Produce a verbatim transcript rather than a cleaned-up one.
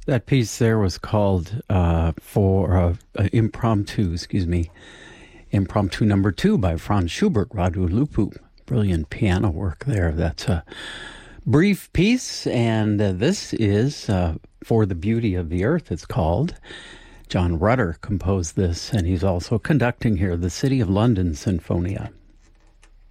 That piece there was called uh, for uh, uh, impromptu, excuse me, impromptu number two by Franz Schubert, Radu Lupu. Brilliant piano work there. That's a brief piece, and uh, this is uh, For the Beauty of the Earth, it's called. John Rutter composed this, and he's also conducting here the City of London Sinfonia.